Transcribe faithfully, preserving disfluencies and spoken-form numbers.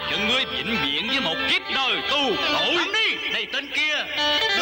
trận ngươi vĩnh viễn với một kiếp đời tù tội. Đi, này tên kia